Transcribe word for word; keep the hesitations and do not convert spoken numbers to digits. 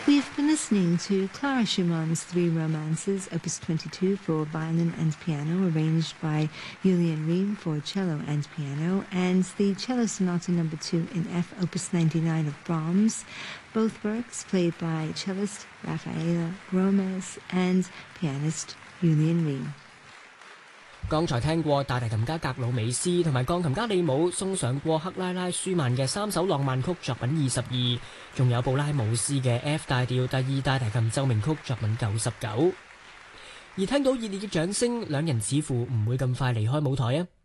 We've been listening to Clara Schumann's Three Romances, Opus twenty-two for violin and piano, arranged by Julian Rehm for cello and piano, and the Cello Sonata Number two in F, Opus ninety-nine of Brahms, both works played by cellist Rafaela Gomez and pianist Julian Rehm。 剛才聽過大提琴家格魯美斯同埋鋼琴家利姆送上過克拉拉舒曼嘅三首浪漫曲作品二十二，仲有布拉姆斯嘅 F 大調第二大提琴奏鳴曲作品九十九。而聽到熱烈嘅掌聲，兩人似乎唔會咁快離開舞台啊！